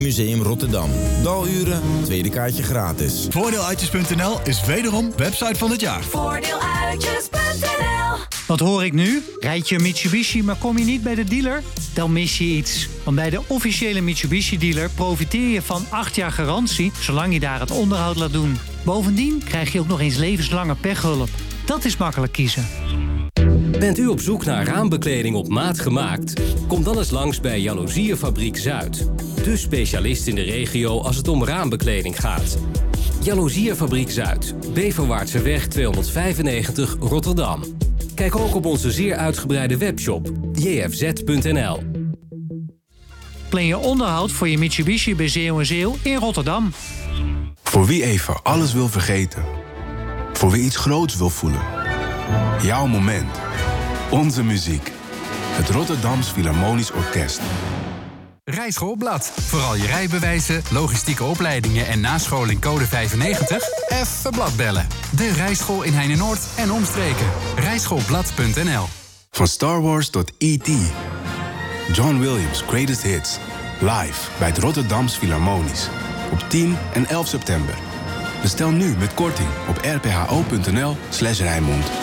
Museum Rotterdam. Daluren, tweede kaartje gratis. Voordeeluitjes.nl is wederom website van het jaar. Voordeeluitjes.nl. Wat hoor ik nu? Rijd je een Mitsubishi, maar kom je niet bij de dealer? Dan mis je iets. Want bij de officiële Mitsubishi-dealer profiteer je van 8 jaar garantie, zolang je daar het onderhoud laat doen. Bovendien krijg je ook nog eens levenslange pechhulp. Dat is makkelijk kiezen. Bent u op zoek naar raambekleding op maat gemaakt? Kom dan eens langs bij Jaloeziefabriek Zuid. De specialist in de regio als het om raambekleding gaat. Jaloeziefabriek Zuid. Beverwaartseweg 295 Rotterdam. Kijk ook op onze zeer uitgebreide webshop jfz.nl. Plan je onderhoud voor je Mitsubishi bij Zeeuw & Zeeuw in Rotterdam. Voor wie even alles wil vergeten. Voor wie iets groots wil voelen. Jouw moment. Onze muziek. Het Rotterdams Philharmonisch Orkest. Rijschoolblad. Vooral je rijbewijzen, logistieke opleidingen en nascholing code 95? Even bladbellen. De rijschool in Heinenoord en omstreken. Rijschoolblad.nl. Van Star Wars tot E.T. John Williams' Greatest Hits. Live bij het Rotterdams Philharmonisch. Op 10 en 11 september. Bestel nu met korting op rpho.nl/Rijnmond.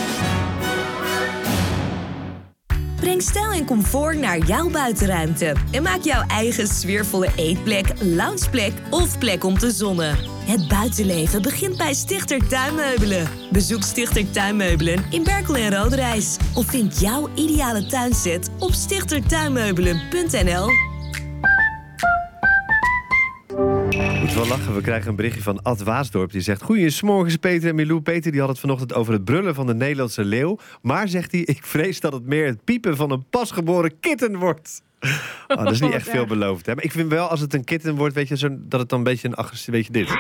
Breng stijl en comfort naar jouw buitenruimte. En maak jouw eigen sfeervolle eetplek, loungeplek of plek om te zonnen. Het buitenleven begint bij Stichter Tuinmeubelen. Bezoek Stichter Tuinmeubelen in Berkel en Roderijs. Of vind jouw ideale tuinset op stichtertuinmeubelen.nl. Moet wel lachen, we krijgen een berichtje van Ad Waasdorp. Die zegt, goeiemorgen Peter en Milou. Peter die had het vanochtend over het brullen van de Nederlandse leeuw. Maar, zegt hij, ik vrees dat het meer het piepen van een pasgeboren kitten wordt. Oh, dat is niet echt veelbelovend. Hè? Maar ik vind wel, als het een kitten wordt, weet je, dat het dan een beetje een agressief, weet je, dit.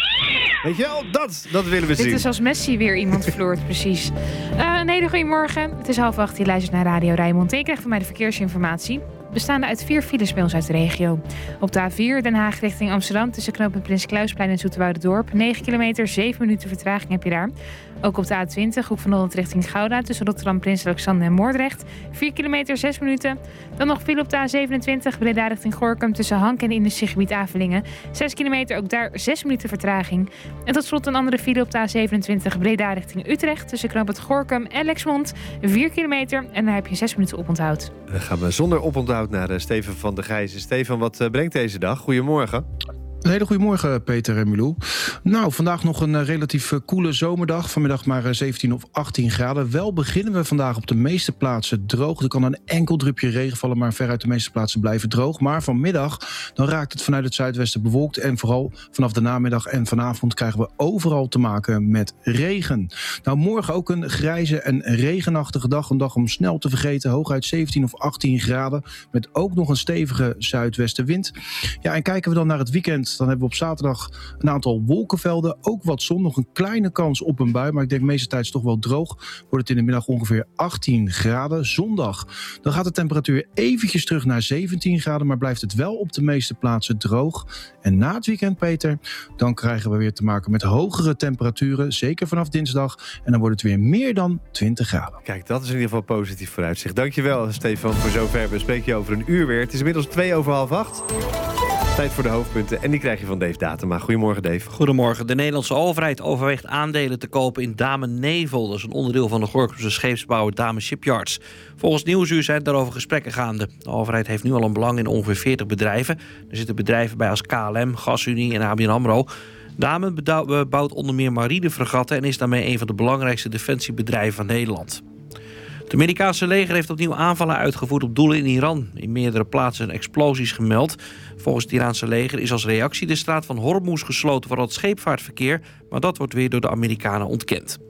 Weet je wel, dat willen we zien. Dit is als Messi weer iemand verloort, precies. Een hele goede morgen. Het is 7:30, je luistert naar Radio Rijnmond. En je krijgt van mij de verkeersinformatie. Bestaande uit 4 files bij ons uit de regio. Op de A4 Den Haag richting Amsterdam tussen knooppunt Prins Klausplein en Zoeterwoudendorp. 9 kilometer, 7 minuten vertraging heb je daar. Ook op de A20 Hoek van Holland richting Gouda tussen Rotterdam, Prins Alexander en Moordrecht. 4 kilometer, 6 minuten. Dan nog file op de A27 Breda richting Gorinchem tussen Hank en industriegebied Avelingen. 6 kilometer, ook daar 6 minuten vertraging. En tot slot een andere file op de A27 Breda richting Utrecht tussen knooppunt Gorinchem en Lexmond. 4 kilometer en daar heb je 6 minuten oponthoud. Dan gaan we zonder oponthoud naar Steven van der Gijzen. Steven, wat brengt deze dag? Goedemorgen. Een hele goede morgen, Peter en Milou. Nou, vandaag nog een relatief koele zomerdag. Vanmiddag maar 17 of 18 graden. Wel beginnen we vandaag op de meeste plaatsen droog. Er kan een enkel drupje regen vallen, maar veruit de meeste plaatsen blijven droog. Maar vanmiddag dan raakt het vanuit het zuidwesten bewolkt. En vooral vanaf de namiddag en vanavond krijgen we overal te maken met regen. Nou, morgen ook een grijze en regenachtige dag. Een dag om snel te vergeten. Hooguit 17 of 18 graden. Met ook nog een stevige zuidwestenwind. Ja, en kijken we dan naar het weekend. Dan hebben we op zaterdag een aantal wolkenvelden. Ook wat zon, nog een kleine kans op een bui. Maar ik denk meestentijds toch wel droog. Wordt het in de middag ongeveer 18 graden. Zondag, dan gaat de temperatuur eventjes terug naar 17 graden. Maar blijft het wel op de meeste plaatsen droog. En na het weekend, Peter, dan krijgen we weer te maken met hogere temperaturen. Zeker vanaf dinsdag. En dan wordt het weer meer dan 20 graden. Kijk, dat is in ieder geval positief vooruitzicht. Dankjewel, Stefan, voor zover. We spreken je over een uur weer. Het is inmiddels 7:02. Tijd voor de hoofdpunten en die krijg je van Dave Datema. Goedemorgen, Dave. Goedemorgen. De Nederlandse overheid overweegt aandelen te kopen in Dame Nevel. Dat is een onderdeel van de Gorinchamse scheepsbouwer Dame Shipyards. Volgens Nieuwsuur zijn daarover gesprekken gaande. De overheid heeft nu al een belang in ongeveer 40 bedrijven. Er zitten bedrijven bij als KLM, GasUnie en ABN AMRO. Dame bouwt onder meer marine fregatten en is daarmee een van de belangrijkste defensiebedrijven van Nederland. Het Amerikaanse leger heeft opnieuw aanvallen uitgevoerd op doelen in Iran. In meerdere plaatsen explosies gemeld. Volgens het Iraanse leger is als reactie de straat van Hormuz gesloten voor het scheepvaartverkeer, maar dat wordt weer door de Amerikanen ontkend.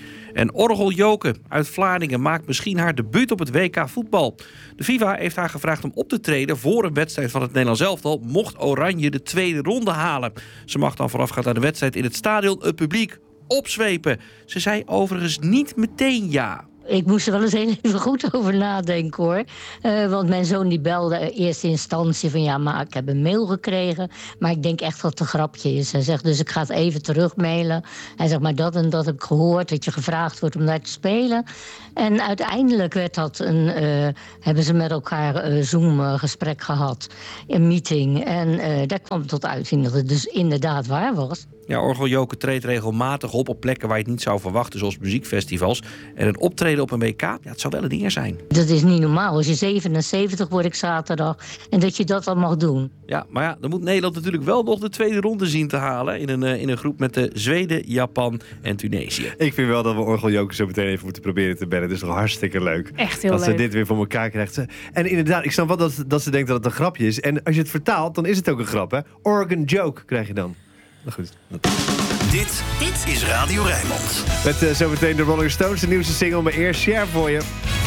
En Orgel Joke uit Vlaardingen maakt misschien haar debuut op het WK voetbal. De FIFA heeft haar gevraagd om op te treden voor een wedstrijd van het Nederlands elftal, mocht Oranje de tweede ronde halen. Ze mag dan voorafgaand aan de wedstrijd in het stadion het publiek opzwepen. Ze zei overigens niet meteen ja. ik moest er wel eens even goed over nadenken, hoor. Want mijn zoon die belde in eerste instantie van... ja, maar ik heb een mail gekregen, maar ik denk echt dat het een grapje is. Hij zegt, dus ik ga het even terugmailen. Hij zegt, maar dat en dat heb ik gehoord, dat je gevraagd wordt om daar te spelen. En uiteindelijk werd dat hebben ze met elkaar Zoom-gesprek gehad. Een meeting. En daar kwam tot uiting dat het dus inderdaad waar was. Ja, orgeljoker treedt regelmatig op plekken waar je het niet zou verwachten, zoals muziekfestivals. En een optreden op een WK, ja, het zou wel een eer zijn. Dat is niet normaal. Als je 77 word ik zaterdag en dat je dat dan mag doen. Ja, maar ja, dan moet Nederland natuurlijk wel nog de tweede ronde zien te halen in een groep met Zweden, Japan en Tunesië. Ik vind wel dat we orgeljoker zo meteen even moeten proberen te bellen. Dat is toch hartstikke leuk. Echt heel leuk. leuk. Dat ze dit weer voor elkaar krijgt. En inderdaad, ik snap wel dat ze denkt dat het een grapje is. En als je het vertaalt, dan is het ook een grap, hè? Oregon joke krijg je dan. Nou goed. Dit is Radio Rijnmond. Met zometeen de Rolling Stones, de nieuwste single, maar eerst Cher voor je.